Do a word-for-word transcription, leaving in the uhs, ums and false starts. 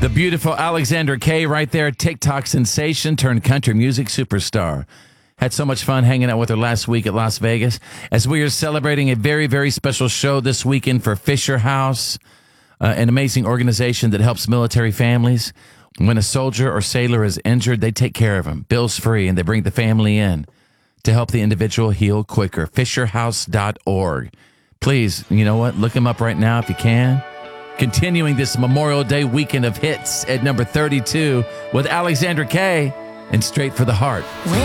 The beautiful Alexandra Kay right there, TikTok sensation turned country music superstar. Had so much fun hanging out with her last week at Las Vegas as we are celebrating a very, very special show this weekend for Fisher House, uh, an amazing organization that helps military families. When a soldier or sailor is injured, they take care of him, bills free, and they bring the family in to help the individual heal quicker. fisher house dot org. Please, you know what? Look them up right now if you can. Continuing this Memorial Day weekend of hits at number thirty-two with Alexandra Kay and Straight for the Heart.